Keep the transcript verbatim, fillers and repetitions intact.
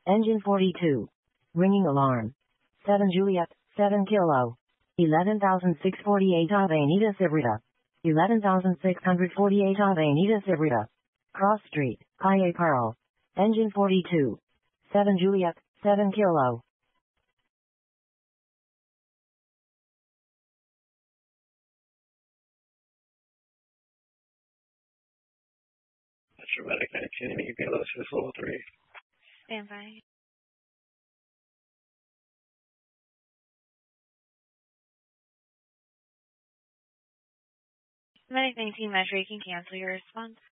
Engine forty-two. Ringing alarm. seven Juliet, seven Kilo. eleven thousand six hundred forty-eight Avenida Cibrita. eleven thousand six hundred forty-eight Avenida Cibrita. Cross Street, Calle Pearl. Engine forty-two. seven Juliet, seven Kilo. Dramatic nineteen, you can let us to level three. Stand by. Medic nineteen, Metro, you can cancel your response.